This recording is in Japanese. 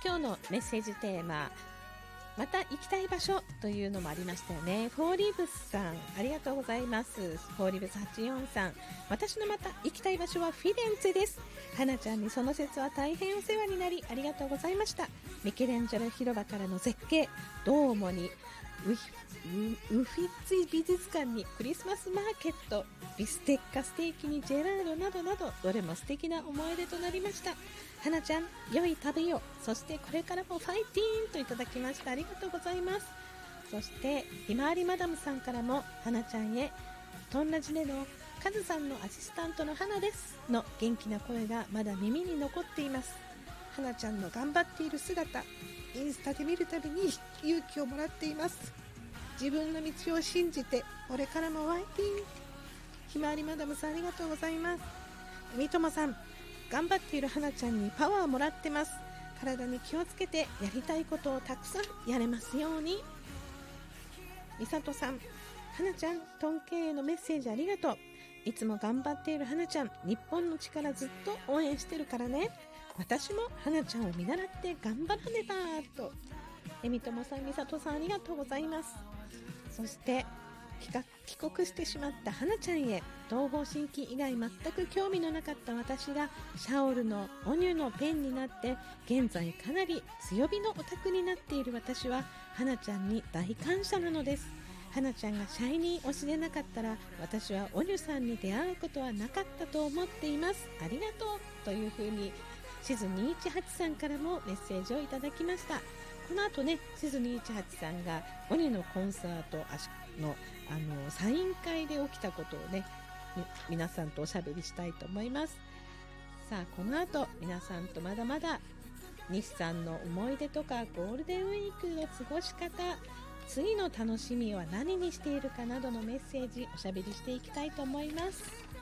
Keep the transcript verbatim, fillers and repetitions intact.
今日のメッセージテーマ、また行きたい場所というのもありましたよね。フォーリーブスさん、ありがとうございます。フォーリーブスはちよんさん、私のまた行きたい場所はフィレンツェです。花ちゃんにその説は大変お世話になりありがとうございました。ミケレンジェロ広場からの絶景、ドーモにウィウフィッツィ美術館にクリスマスマーケット、ビステッカステーキにジェラードなどなど、どれも素敵な思い出となりました。花ちゃん、良い旅を。そしてこれからもファイティーンといただきました。ありがとうございます。そしてひまわりマダムさんからも、花ちゃんへトンラジでのカズさんのアシスタントの花ですの元気な声がまだ耳に残っています。花ちゃんの頑張っている姿、インスタで見るたびに勇気をもらっています。自分の道を信じてこれからもファイティーン。ひまわりマダムさん、ありがとうございます。みともさん、頑張っている花ちゃんにパワーをもらってます。体に気をつけてやりたいことをたくさんやれますように。みさとさん、花ちゃん、トンケイへのメッセージありがとう。いつも頑張っている花ちゃん、日本の力ずっと応援してるからね。私も花ちゃんを見習って頑張らねばと。えみともさん、みさとさん、ありがとうございます。そして帰国してしまった花ちゃんへ、東方神起以外全く興味のなかった私がシャオルのオニュのペンになって、現在かなり強火のオタクになっている私は花ちゃんに大感謝なのです。花ちゃんがシャイニー推しでなかったら、私はオニュさんに出会うことはなかったと思っています。ありがとうというふうにシズにひゃくじゅうはちさんからもメッセージをいただきました。この後ね、シズにひゃくじゅうはちさんがオニのコンサートのあのサイン会で起きたことをね、皆さんとおしゃべりしたいと思います。さあ、この後皆さんとまだまだ日産の思い出とかゴールデンウィークの過ごし方、次の楽しみは何にしているかなどのメッセージおしゃべりしていきたいと思います。